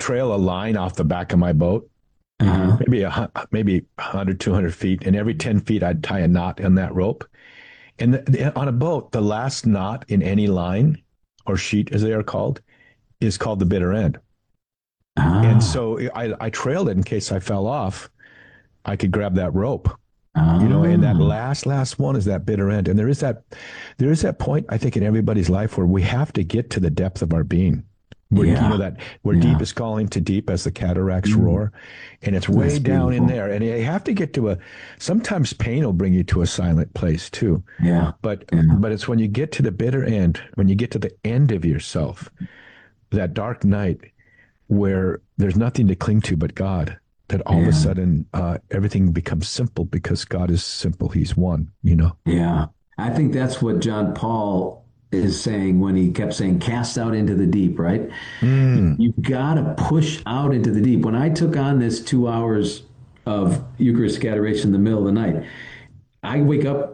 trail a line off the back of my boat, Uh-huh. maybe 100, 200 feet. And every 10 feet, I'd tie a knot on that rope. And on a boat, the last knot in any line or sheet, as they are called, is called the bitter end. And Ah. so I trailed it in case I fell off. I could grab that rope, and that Ah. last one is that bitter end. And there is that point, I think, in everybody's life where we have to get to the depth of our being. Yeah. Where deep Yeah. is calling to deep as the cataracts Mm, roar. And it's that's way down in beautiful. there. And you have to get sometimes pain will bring you to a silent place too. Yeah. But, Yeah. but it's when you get to the bitter end, when you get to the end of yourself, that dark night where there's nothing to cling to but God, that all of a Yeah. sudden everything becomes simple because God is simple. He's one. Yeah. I think that's what John Paul is saying when he kept saying, cast out into the deep, right? Mm. You've got to push out into the deep. When I took on this 2 hours of Eucharistic adoration in the middle of the night, I wake up,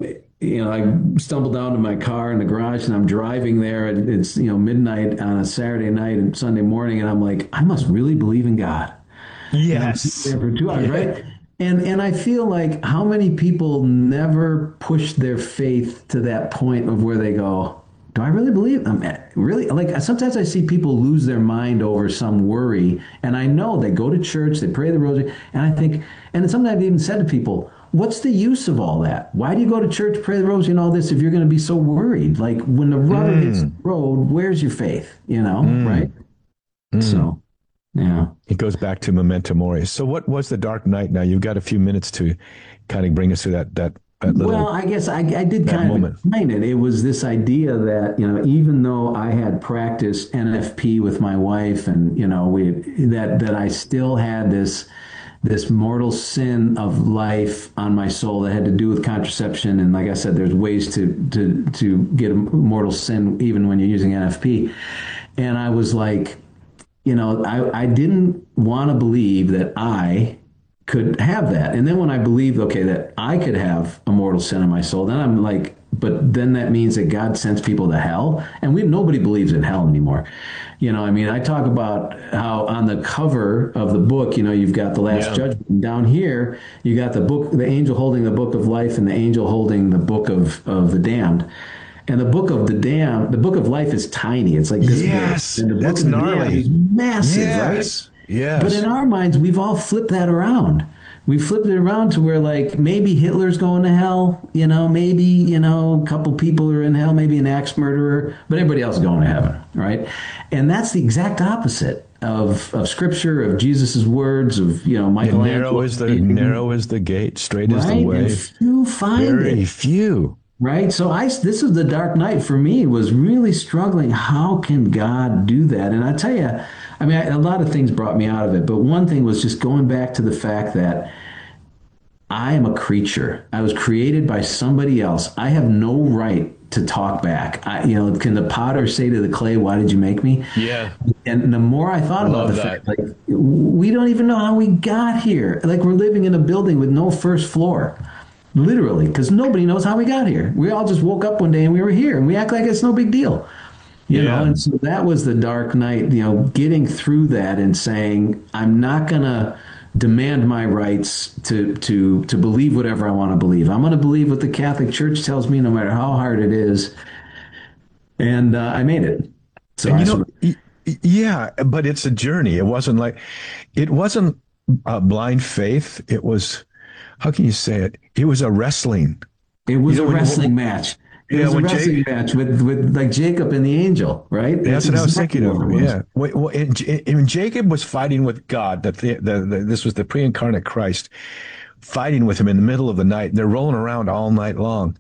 I stumble down to my car in the garage and I'm driving there and it's, midnight on a Saturday night and Sunday morning. And I'm like, I must really believe in God. And I'm sitting Yes. there for 2 hours, Yeah. right? And I feel like how many people never push their faith to that point of where they go, do I really believe? Really? Like sometimes I see people lose their mind over some worry, and I know they go to church, they pray the rosary, and I think, and sometimes I've even said to people, what's the use of all that? Why do you go to church, pray the rosary, and all this if you're going to be so worried? Like when the rubber hits the Mm. road, where's your faith? Right? Mm. Mm. So, yeah. It goes back to memento mori. So what was the dark night? Now you've got a few minutes to kind of bring us to that Well, little I guess I did that kind of moment. explain it. It was this idea that, even though I had practiced NFP with my wife and, that I still had this mortal sin of life on my soul that had to do with contraception. And like I said, there's ways to get a mortal sin even when you're using NFP. And I was like, I didn't want to believe that I could have that. And then when I believed, okay, that I could have a mortal sin in my soul, then I'm like, but then that means that God sends people to hell. And nobody believes in hell anymore. I mean, I talk about how on the cover of the book, you've got the Last Yeah. Judgment. Down here, you got the angel holding the book of life and the angel holding the book of the damned. And the book of life is tiny. It's like this big. Yes. And the book That's of the damned gnarly. is massive, right? Yes. But in Yes. our minds, we've all flipped that around. We flipped it around to where like maybe Hitler's going to hell, maybe, a couple people are in hell, maybe an axe murderer, but everybody else is going to heaven, right? And that's the exact opposite of scripture, of Jesus's words, of, And narrow Michelangelo is the painting, narrow is the gate, straight is the right? And way. few find Very it. few. Right. So this was the dark night for me, was really struggling. How can God do that? And I tell you, I mean, a lot of things brought me out of it, but one thing was just going back to the fact that I am a creature. I was created by somebody else. I have no right to talk back. Can the potter say to the clay, "Why did you make me?" Yeah. And the more I I thought about love the that. fact, like, we don't even know how we got here. Like, we're living in a building with no first floor, literally, because nobody knows how we got here. We all just woke up one day and we were here, and we act like it's no big deal, Yeah. And so that was the dark night, getting through that and saying, I'm not gonna demand my rights to believe whatever I want to believe. I'm going to believe what the Catholic Church tells me, no matter how hard it is. And I made it. So And I sort of, yeah, but it's a journey. It wasn't a blind faith. It was, how can you say it? It was a wrestling. it You was know, a wrestling match. It yeah, was a when Jake, wrestling match with like Jacob and the angel, right? That's that's what I was exactly thinking what it of. was. Yeah. When Jacob was fighting with God, this was the pre-incarnate Christ fighting with him in the middle of the night. They're rolling around all night long.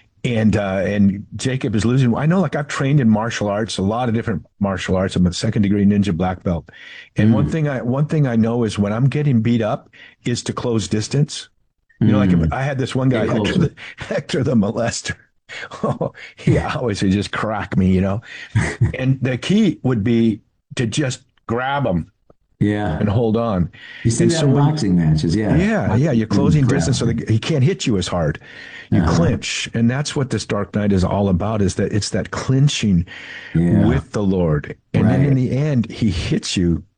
And Jacob is losing. I know, like I've trained in martial arts, a lot of different martial arts. I'm a second degree ninja black belt. And Mm, one thing I know is when I'm getting beat up is to close distance. Like if mm. I had this one Get guy, closer. Hector the molester. Oh, he always would just crack me. And the key would be to just grab him Yeah. and hold on. You see And that so in when boxing matches. Yeah. yeah, Boxing you're fans closing distance so grab. that he can't hit you as hard. You Uh-huh. clinch, and that's what this Dark Night is all about. Is that it's that clinching Yeah. with the Lord, and then in Right. the end, He hits you